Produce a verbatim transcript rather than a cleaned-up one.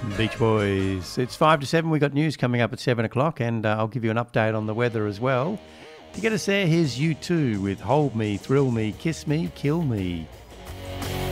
Beach Boys. It's five to seven. We've got news coming up at seven o'clock, and uh, I'll give you an update on the weather as well. To get us there, here's U two with Hold Me, Thrill Me, Kiss Me, Kill Me.